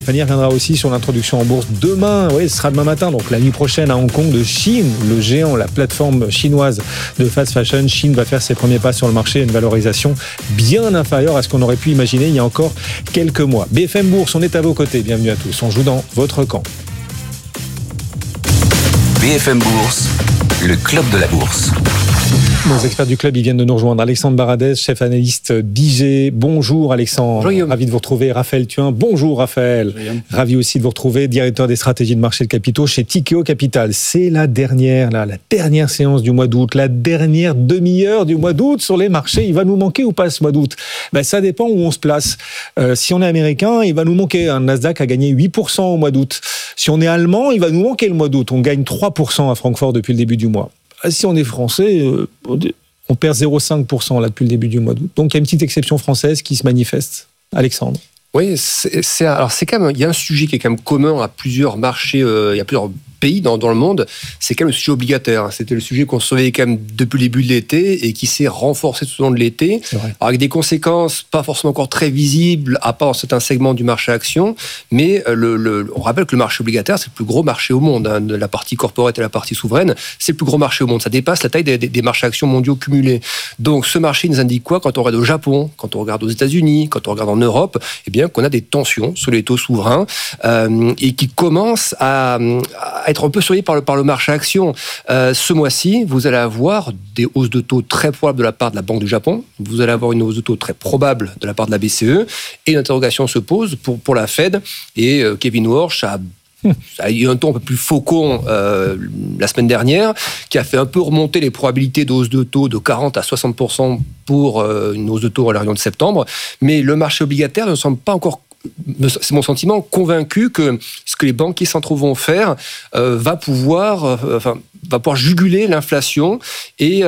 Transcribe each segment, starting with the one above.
Stéphanie reviendra aussi sur l'introduction en bourse demain. Oui, ce sera demain matin, donc la nuit prochaine à Hong Kong de Shein, le géant, la plateforme chinoise de fast fashion. Shein va faire ses premiers pas sur le marché, une valorisation bien inférieure à ce qu'on aurait pu imaginer il y a encore quelques mois. BFM Bourse, on est à vos côtés. Bienvenue à tous. On joue dans votre camp. BFM Bourse, le club de la bourse. Nos experts du club, ils viennent de nous rejoindre. Alexandre Baradez, chef analyste d'IG. Bonjour Alexandre. Bonjour. Ravi de vous retrouver. Raphaël Thuin. Bonjour Raphaël. Bonjour. Ravi aussi de vous retrouver, directeur des stratégies de marché de capitaux chez Tikehau Capital. C'est la dernière séance du mois d'août, la dernière demi-heure du mois d'août sur les marchés. Il va nous manquer ou pas ce mois d'août ? Ça dépend où on se place. Si on est américain, il va nous manquer. Un Nasdaq a gagné 8% au mois d'août. Si on est allemand, il va nous manquer le mois d'août. On gagne 3% à Francfort depuis le début du mois. Si on est français, on perd 0,5% là depuis le début du mois d'août. Donc il y a une petite exception française qui se manifeste. Alexandre. Oui, c'est quand même, il y a un sujet qui est quand même commun à plusieurs marchés, il y a plusieurs pays dans le monde, c'est quand même le sujet obligataire. C'était le sujet qu'on surveillait quand même depuis le début de l'été et qui s'est renforcé tout au long de l'été, avec des conséquences pas forcément encore très visibles, à part dans certains segments du marché action, mais on rappelle que le marché obligataire, c'est le plus gros marché au monde, de la partie corporate et la partie souveraine, c'est le plus gros marché au monde. Ça dépasse la taille des marchés actions mondiaux cumulés. Donc ce marché nous indique quoi quand on regarde au Japon, quand on regarde aux États-Unis, quand on regarde en Europe, eh bien qu'on a des tensions sur les taux souverains et qui commencent à être un peu surveillé par le marché action. Ce mois-ci, vous allez avoir des hausses de taux très probables de la part de la Banque du Japon. Vous allez avoir une hausse de taux très probable de la part de la BCE. Et une interrogation se pose pour la Fed. Et Kevin Warsh a eu un ton un peu plus faucon la semaine dernière, qui a fait un peu remonter les probabilités de hausse de taux de 40 à 60% pour une hausse de taux à la réunion de septembre. Mais le marché obligataire ne semble pas encore, c'est mon sentiment, convaincu que ce que les banquiers centraux vont faire va pouvoir juguler l'inflation. Et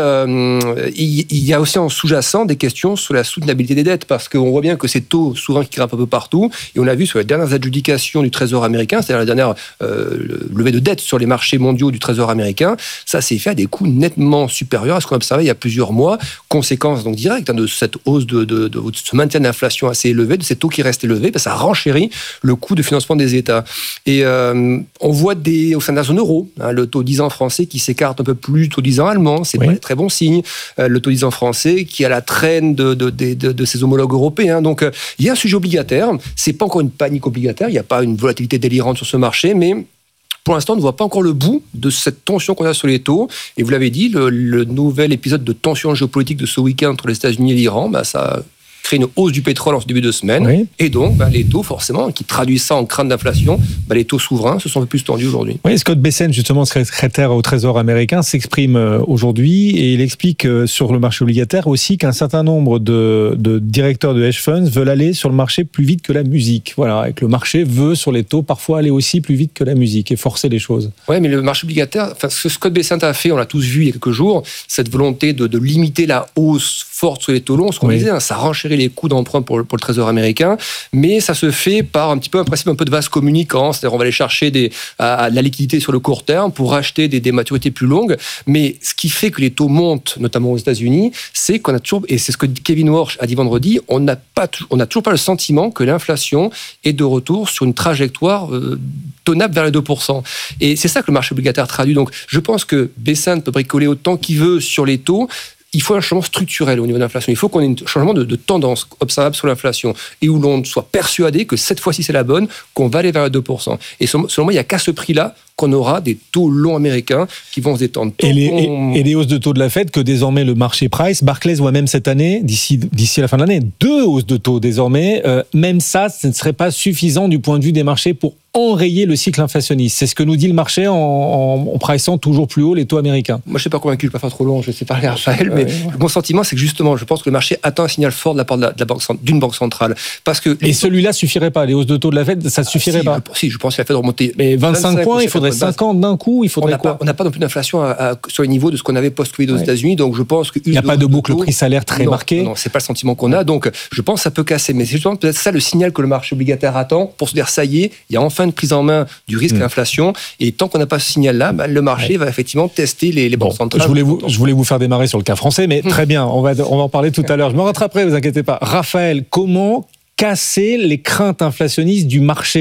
il y a aussi en sous-jacent des questions sur la soutenabilité des dettes, parce qu'on voit bien que ces taux souverains qui grimpent un peu partout, et on a vu sur les dernières adjudications du Trésor américain, c'est-à-dire la dernière levée de dette sur les marchés mondiaux du Trésor américain, ça s'est fait à des coûts nettement supérieurs à ce qu'on observait il y a plusieurs mois. Conséquence donc directe de cette hausse de ce maintien d'inflation assez élevé, de ces taux qui restent élevés, ça renchérit le coût de financement des États. Et on voit au sein de la zone euro, le taux 10 ans français qui s'écarte un peu plus du taux 10 ans allemand, c'est pas un très bon signe. Le taux 10 ans français qui a la traîne de ses homologues européens. Donc il y a un sujet obligataire, c'est pas encore une panique obligataire, il n'y a pas une volatilité délirante sur ce marché, mais pour l'instant, on ne voit pas encore le bout de cette tension qu'on a sur les taux. Et vous l'avez dit, le nouvel épisode de tension géopolitique de ce week-end entre les États-Unis et l'Iran, ça crée une hausse du pétrole en ce début de semaine. Oui. Et donc, les taux, forcément, qui traduisent ça en crainte d'inflation, les taux souverains se sont un peu plus tendus aujourd'hui. Oui, Scott Bessent, justement, secrétaire au Trésor américain, s'exprime aujourd'hui et il explique sur le marché obligataire aussi qu'un certain nombre de directeurs de hedge funds veulent aller sur le marché plus vite que la musique. Voilà, et que le marché veut, sur les taux, parfois aller aussi plus vite que la musique et forcer les choses. Oui, mais le marché obligataire, ce que Scott Bessent a fait, on l'a tous vu il y a quelques jours, cette volonté de limiter la hausse forte sur les taux longs, ce qu'on disait, ça renchérit les coûts d'emprunt pour le Trésor américain, mais ça se fait par un principe un peu de vase communicant, c'est-à-dire on va aller chercher de la liquidité sur le court terme pour acheter des maturités plus longues, mais ce qui fait que les taux montent, notamment aux États-Unis, c'est qu'on a toujours, et c'est ce que Kevin Warsh a dit vendredi, on n'a toujours pas le sentiment que l'inflation est de retour sur une trajectoire tenable vers les 2%. Et c'est ça que le marché obligataire traduit. Donc je pense que Bessent peut bricoler autant qu'il veut sur les taux. Il faut un changement structurel au niveau de l'inflation. Il faut qu'on ait un changement de tendance observable sur l'inflation et où l'on soit persuadé que cette fois-ci c'est la bonne, qu'on va aller vers les 2%. Et selon moi, il n'y a qu'à ce prix-là qu'on aura des taux longs américains qui vont se détendre. Et les hausses de taux de la Fed que désormais le marché price, Barclays voit même cette année, d'ici la fin de l'année, 2 hausses de taux désormais. Même ça, ce ne serait pas suffisant du point de vue des marchés pour enrayer le cycle inflationniste. C'est ce que nous dit le marché en priçant toujours plus haut les taux américains. Moi, je ne suis pas convaincu, je ne vais pas faire trop long, je vais parler à Raphaël, mais mon sentiment, c'est que justement, je pense que le marché attend un signal fort de la part d'une banque centrale. Parce que et celui-là ne suffirait pas, les hausses de taux de la Fed, ça ne suffirait pas. Je pense qu'il a fait de remonter. Mais 25 points, il faudrait 50 d'un coup, il faudrait quoi ? On n'a pas non plus d'inflation sur les niveaux de ce qu'on avait post-Covid aux États-Unis, donc je pense que... Il n'y a pas de boucle prix-salaire très marquée. Non, ce n'est pas le sentiment qu'on a, donc je pense que ça peut casser. Mais c'est justement peut-être ça le signal que le marché obligataire attend pour se dire, ça y est, il y a enfin une prise en main du risque d'inflation, et tant qu'on n'a pas ce signal-là, le marché va effectivement tester les banques centrales. Je voulais vous faire démarrer sur le cas français, mais très bien, on va en parler tout à l'heure. Je me rattraperai, ne vous inquiétez pas. Raphaël, comment casser les craintes inflationnistes du marché là ?